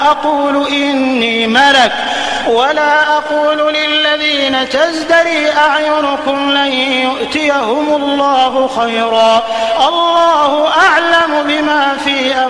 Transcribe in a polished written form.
أقول إني ملك ولا أقول للذين تزدري أعينكم لن يؤتيهم الله خيرا الله أعلم بما في